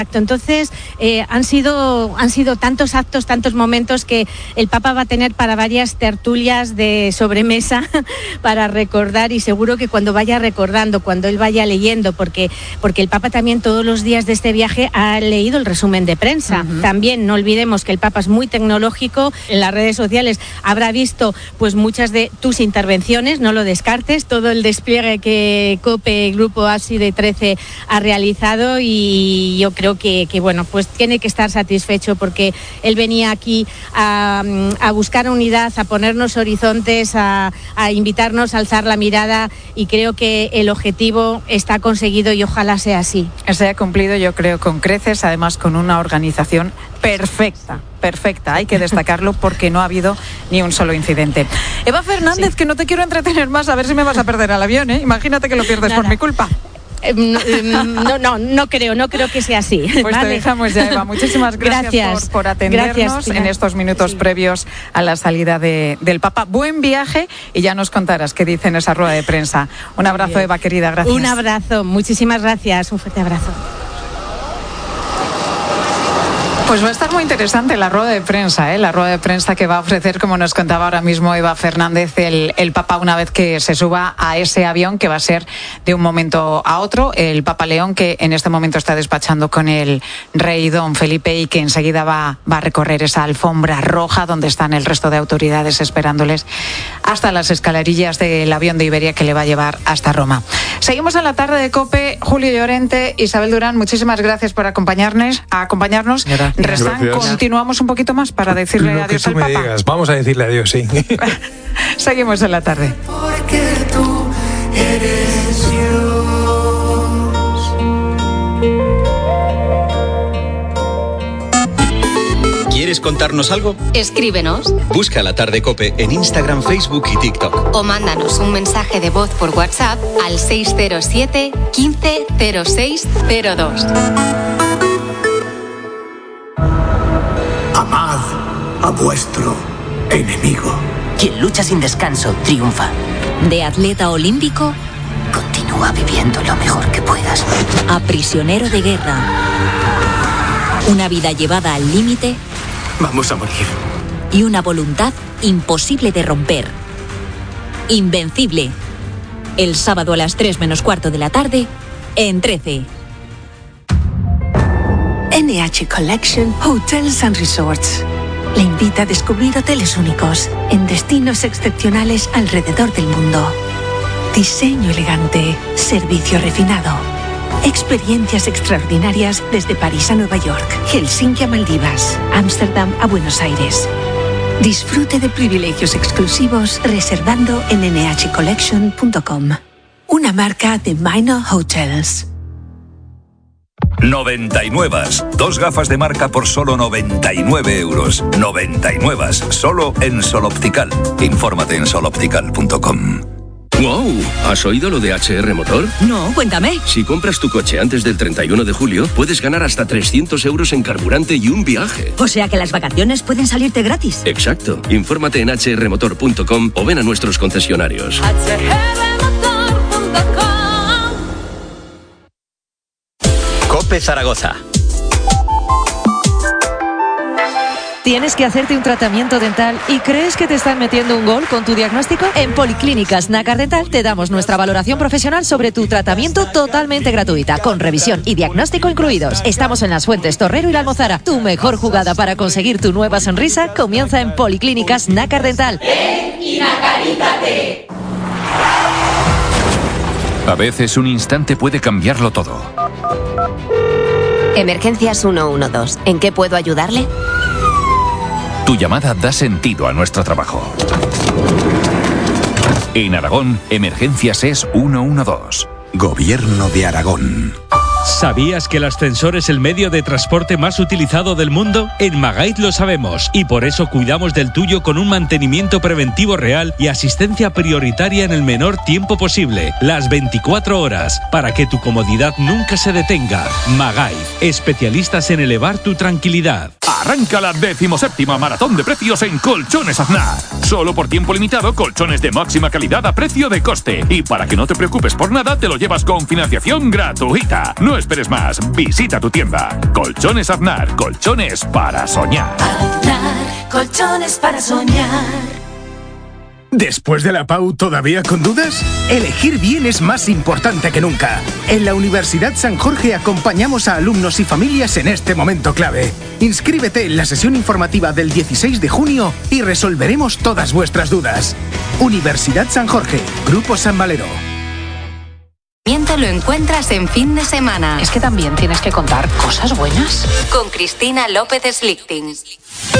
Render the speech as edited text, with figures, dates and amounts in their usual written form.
Entonces han sido tantos actos, tantos momentos que el Papa va a tener para varias tertulias de sobremesa para recordar, y seguro que cuando vaya recordando, cuando él vaya leyendo, porque el Papa también todos los días de este viaje ha leído el resumen de prensa. Uh-huh. También no olvidemos que el Papa es muy tecnológico, en las redes sociales habrá visto pues muchas de tus intervenciones, no lo descartes, todo el despliegue que COPE, Grupo ASI de 13 ha realizado, y yo creo que bueno, pues tiene que estar satisfecho porque él venía aquí a buscar unidad, a ponernos horizontes, a invitarnos a alzar la mirada, y creo que el objetivo está conseguido y ojalá sea así. Se ha cumplido, yo creo, con creces, además con una organización perfecta, hay que destacarlo porque no ha habido ni un solo incidente. Eva Fernández, sí. Que no te quiero entretener más, a ver si me vas a perder al avión, ¿eh? Imagínate que lo pierdes por mi culpa. No creo que sea así. Pues ¿vale? Te dejamos ya, Eva. Muchísimas gracias. Por atendernos en estos minutos previos a la salida del Papa. Buen viaje, y ya nos contarás qué dice en esa rueda de prensa. Un abrazo, Eva, querida, gracias. Un abrazo, muchísimas gracias, un fuerte abrazo. Pues va a estar muy interesante la rueda de prensa, la rueda de prensa que va a ofrecer, como nos contaba ahora mismo Eva Fernández, el Papa, una vez que se suba a ese avión que va a ser de un momento a otro. El Papa León, que en este momento está despachando con el rey Don Felipe, y que enseguida va a recorrer esa alfombra roja donde están el resto de autoridades esperándoles hasta las escalerillas del avión de Iberia que le va a llevar hasta Roma. Seguimos en la tarde de COPE. Julio Llorente, Isabel Durán, muchísimas gracias por acompañarnos. Restán, continuamos un poquito más para decirle adiós al Papa. Digas. Vamos a decirle adiós, sí. Seguimos en la tarde. Porque tú eres Dios. ¿Quieres contarnos algo? Escríbenos. Busca La Tarde COPE en Instagram, Facebook y TikTok. O mándanos un mensaje de voz por WhatsApp al 607 15 06 02. Amad a vuestro enemigo. Quien lucha sin descanso triunfa. De atleta olímpico, continúa viviendo lo mejor que puedas. A prisionero de guerra. Una vida llevada al límite. Vamos a morir. Y una voluntad imposible de romper. Invencible. El sábado a las 3 menos cuarto de la tarde, en 13. NH Collection Hotels and Resorts le invita a descubrir hoteles únicos en destinos excepcionales alrededor del mundo. Diseño elegante, servicio refinado, experiencias extraordinarias desde París a Nueva York, Helsinki a Maldivas, Ámsterdam a Buenos Aires. Disfrute de privilegios exclusivos reservando en nhcollection.com. Una marca de Minor Hotels. 99. 2 gafas de marca por solo 99 euros. 99. Solo en Sol Optical. Infórmate en soloptical.com. ¡Wow! ¿Has oído lo de HR Motor? No, cuéntame. Si compras tu coche antes del 31 de julio, puedes ganar hasta 300 euros en carburante y un viaje. O sea que las vacaciones pueden salirte gratis. Exacto. Infórmate en hrmotor.com o ven a nuestros concesionarios. COPE Zaragoza. ¿Tienes que hacerte un tratamiento dental y crees que te están metiendo un gol con tu diagnóstico? En Policlínicas Nácar Dental te damos nuestra valoración profesional sobre tu tratamiento totalmente gratuita, con revisión y diagnóstico incluidos. Estamos en Las Fuentes, Torrero y La Almozara. Tu mejor jugada para conseguir tu nueva sonrisa comienza en Policlínicas Nácar Dental. ¡Ven y nacarízate! A veces un instante puede cambiarlo todo. Emergencias 112. ¿En qué puedo ayudarle? Tu llamada da sentido a nuestro trabajo. En Aragón, Emergencias es 112. Gobierno de Aragón. ¿Sabías que el ascensor es el medio de transporte más utilizado del mundo? En Magait lo sabemos y por eso cuidamos del tuyo con un mantenimiento preventivo real y asistencia prioritaria en el menor tiempo posible, las 24 horas, para que tu comodidad nunca se detenga. Magait, especialistas en elevar tu tranquilidad. Arranca la 17ª maratón de precios en Colchones Aznar. Solo por tiempo limitado, colchones de máxima calidad a precio de coste. Y para que no te preocupes por nada, te lo llevas con financiación gratuita. No esperes más, visita tu tienda. Colchones Aznar, colchones para soñar. Aznar, colchones para soñar. ¿Después de la PAU todavía con dudas? Elegir bien es más importante que nunca. En la Universidad San Jorge acompañamos a alumnos y familias en este momento clave. Inscríbete en la sesión informativa del 16 de junio y resolveremos todas vuestras dudas. Universidad San Jorge, Grupo San Valero. Lo encuentras en Fin de Semana. Es que también tienes que contar cosas buenas. Con Cristina López Slichting.